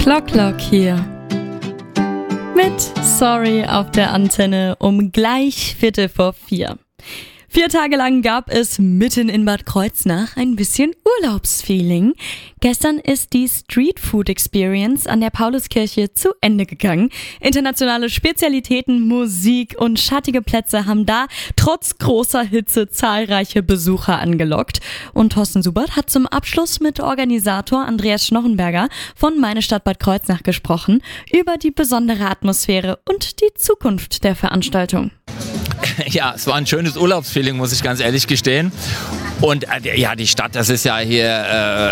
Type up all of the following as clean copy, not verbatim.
Clock hier. Mit Sorry auf der Antenne um gleich 4:45. 4 Tage lang gab es mitten in Bad Kreuznach ein bisschen Urlaubsfeeling. Gestern ist die Street Food Experience an der Pauluskirche zu Ende gegangen. Internationale Spezialitäten, Musik und schattige Plätze haben da trotz großer Hitze zahlreiche Besucher angelockt. Und Thorsten Subert hat zum Abschluss mit Organisator Andreas Schnochenberger von Meine Stadt Bad Kreuznach gesprochen über die besondere Atmosphäre und die Zukunft der Veranstaltung. Ja, es war ein schönes Urlaubsfeeling, muss ich ganz ehrlich gestehen. Und ja, die Stadt, das ist ja hier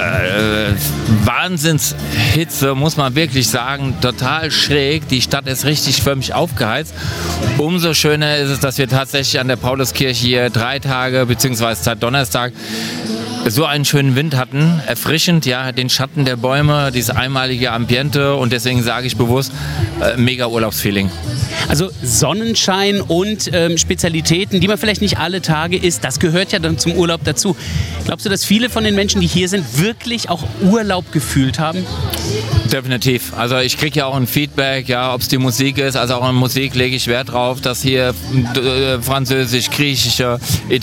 Wahnsinnshitze, muss man wirklich sagen, total schräg. Die Stadt ist richtig für mich aufgeheizt. Umso schöner ist es, dass wir tatsächlich an der Pauluskirche hier 3 Tage, beziehungsweise seit Donnerstag, so einen schönen Wind hatten, erfrischend, ja, den Schatten der Bäume, dieses einmalige Ambiente, und deswegen sage ich bewusst, mega Urlaubsfeeling. Also Sonnenschein und Spezialitäten, die man vielleicht nicht alle Tage isst, das gehört ja dann zum Urlaub dazu. Glaubst du, dass viele von den Menschen, die hier sind, wirklich auch Urlaub gefühlt haben? Definitiv. Also ich kriege ja auch ein Feedback, ja, ob es die Musik ist. Also auch an Musik lege ich Wert drauf, dass hier französisch, griechische,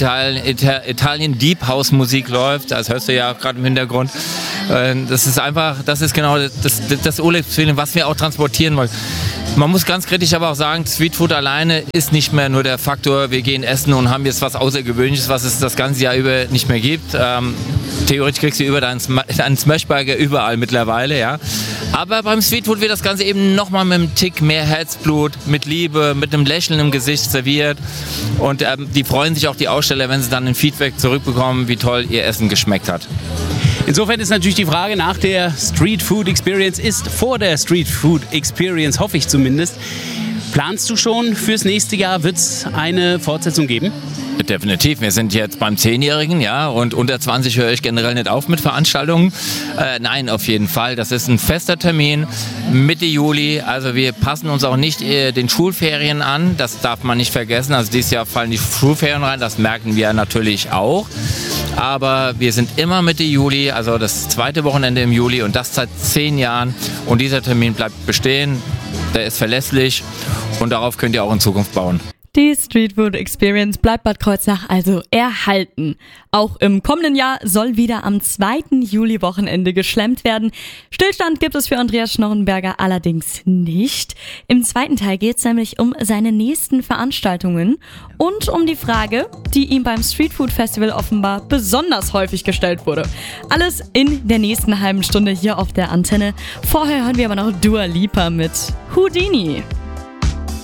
Italien Deep House Musik läuft. Das hörst du ja gerade im Hintergrund. Das ist einfach, das ist genau das Urlaubsfeeling, was wir auch transportieren wollen. Man muss ganz kritisch aber auch sagen, Streetfood alleine ist nicht mehr nur der Faktor, wir gehen essen und haben jetzt was Außergewöhnliches, was es das ganze Jahr über nicht mehr gibt. Theoretisch kriegst du über deinen Smashburger überall mittlerweile, ja. Aber beim Streetfood wird das Ganze eben nochmal mit einem Tick mehr Herzblut, mit Liebe, mit einem Lächeln im Gesicht serviert. Und die freuen sich auch, die Aussteller, wenn sie dann ein Feedback zurückbekommen, wie toll ihr Essen geschmeckt hat. Insofern ist natürlich die Frage nach der Street Food Experience, ist vor der Street Food Experience, hoffe ich zumindest. Planst du schon fürs nächste Jahr? Wird es eine Fortsetzung geben? Definitiv. Wir sind jetzt beim 10-Jährigen, ja, und unter 20 höre ich generell nicht auf mit Veranstaltungen. Nein, auf jeden Fall. Das ist ein fester Termin, Mitte Juli. Also wir passen uns auch nicht den Schulferien an. Das darf man nicht vergessen. Also dieses Jahr fallen die Schulferien rein. Das merken wir natürlich auch. Aber wir sind immer Mitte Juli, also das 2. Wochenende im Juli, und das seit 10 Jahren. Und dieser Termin bleibt bestehen. Der ist verlässlich und darauf könnt ihr auch in Zukunft bauen. Die Street Food Experience bleibt Bad Kreuznach also erhalten. Auch im kommenden Jahr soll wieder am 2. Juli-Wochenende geschlemmt werden. Stillstand gibt es für Andreas Schnochenberger allerdings nicht. Im zweiten Teil geht es nämlich um seine nächsten Veranstaltungen und um die Frage, die ihm beim Street Food Festival offenbar besonders häufig gestellt wurde. Alles in der nächsten halben Stunde hier auf der Antenne. Vorher hören wir aber noch Dua Lipa mit Houdini.